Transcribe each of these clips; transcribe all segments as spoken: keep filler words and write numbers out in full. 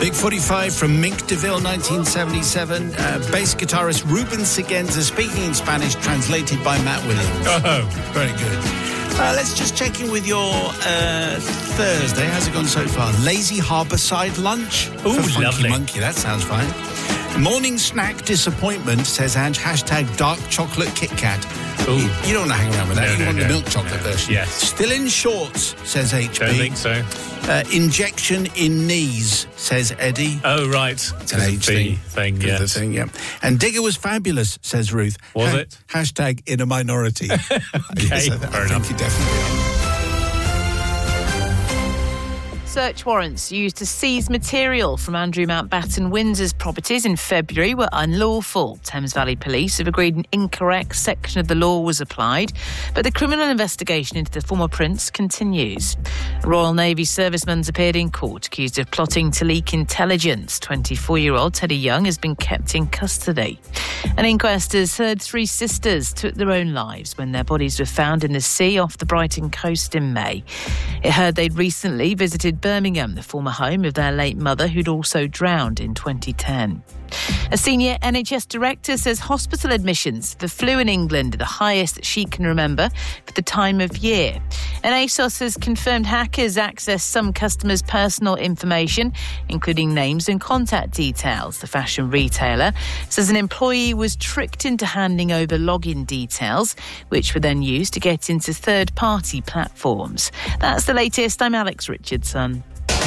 Big forty-five from Mink DeVille, nineteen seventy-seven. Uh, bass guitarist Ruben Siguenza, speaking in Spanish, translated by Matt Williams. Oh, very good. Uh, let's just check in with your uh, Thursday. How's it gone so far? Lazy Harbourside lunch? Ooh, for Funky lovely. Monkey, that sounds fine. Morning snack disappointment, says Ange. Hashtag dark chocolate Kit Kat. Ooh. You, you don't want to hang around with that. No, you no, want no. the milk chocolate No. version. Yes. Still in shorts, says H B. Don't think so. Uh, injection in knees, says Eddie. Oh, right. It's an age thing. thing, It's yes. the thing, yeah. And Digger was fabulous, says Ruth. Was Ha- it? Hashtag in a minority. Okay, Yes, I, th- fair I think enough. you definitely are. Search warrants used to seize material from Andrew Mountbatten Windsor's properties in February were unlawful. Thames Valley Police have agreed an incorrect section of the law was applied, but the criminal investigation into the former prince continues. A Royal Navy serviceman's appeared in court accused of plotting to leak intelligence. twenty-four-year-old Teddy Young has been kept in custody. An inquest has heard three sisters took their own lives when their bodies were found in the sea off the Brighton coast in May. It heard they'd recently visited Birmingham, the former home of their late mother, who'd also drowned in twenty ten. A senior N H S director says hospital admissions for flu in England are the highest that she can remember for the time of year. And ASOS has confirmed hackers accessed some customers' personal information, including names and contact details. The fashion retailer says an employee was tricked into handing over login details, which were then used to get into third-party platforms. That's the latest. I'm Alex Richardson.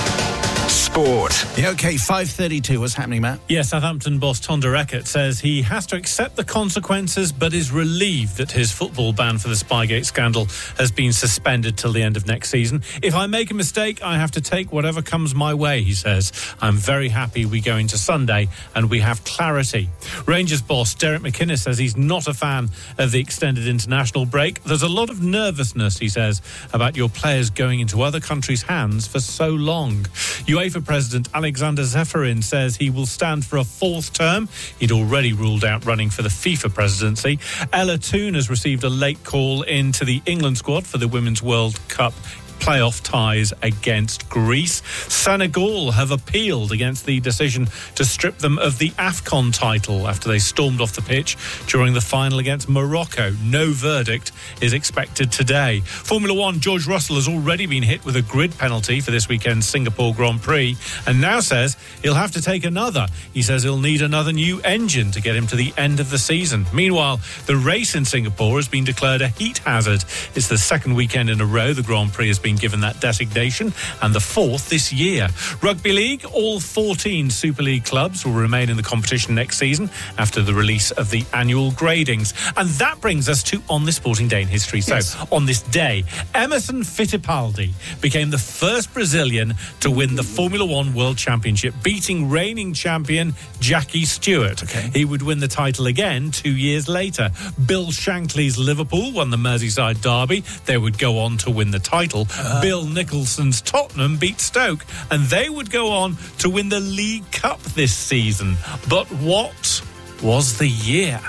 Sport. Yeah, OK, five thirty-two. What's happening, Matt? Yeah, Southampton boss Tonda Eckert says he has to accept the consequences but is relieved that his football ban for the Spygate scandal has been suspended till the end of next season. If I make a mistake, I have to take whatever comes my way, he says. I'm very happy we go into Sunday and we have clarity. Rangers boss Derek McInnes says he's not a fan of the extended international break. There's a lot of nervousness, he says, about your players going into other countries' hands for so long. UEFA President Alexander Zeferin says he will stand for a fourth term. He'd already ruled out running for the FIFA presidency. Ella Toone has received a late call into the England squad for the Women's World Cup playoff ties against Greece. Senegal have appealed against the decision to strip them of the AFCON title after they stormed off the pitch during the final against Morocco. No verdict is expected today. Formula One, George Russell has already been hit with a grid penalty for this weekend's Singapore Grand Prix and now says he'll have to take another. He says he'll need another new engine to get him to the end of the season. Meanwhile, the race in Singapore has been declared a heat hazard. It's the second weekend in a row the Grand Prix has been given that designation, and the fourth this year. Rugby League, all fourteen Super League clubs will remain in the competition next season after the release of the annual gradings. And that brings us to On This Sporting Day in History. Yes. So, on this day, Emerson Fittipaldi became the first Brazilian to win the Formula One World Championship, beating reigning champion Jackie Stewart. Okay. He would win the title again two years later. Bill Shankly's Liverpool won the Merseyside Derby. They would go on to win the title. Uh. Bill Nicholson's Tottenham beat Stoke, and they would go on to win the League Cup this season. But what was the year?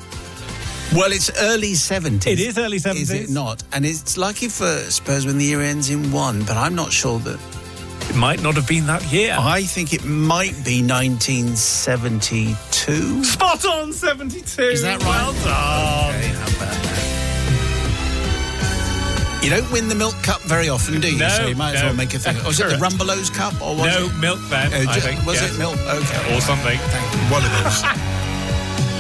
Well, it's early seventies. It is early seventies. Is it not? And it's lucky for Spurs when the year ends in one, but I'm not sure that... It might not have been that year. I think it might be nineteen seventy-two. Spot on, seventy-two. Is that right? Well done. Okay, how about that? You don't win the Milk Cup very often, do you? No, So you might as no. well make a thing. Was it the Correct. Rumbelows Cup or was No, it? Milk then, Uh, I ju- think. was yes. it Milk? Okay. Or something. Thank you. One of those.